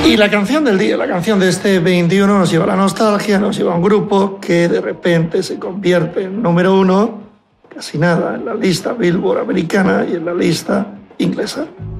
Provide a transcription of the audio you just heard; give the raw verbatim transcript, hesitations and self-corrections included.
Y la canción del día, la canción de este veintiuno, nos lleva a la nostalgia, nos lleva a un grupo que de repente se convierte en número uno, casi nada, en la lista Billboard americana y en la lista inglesa.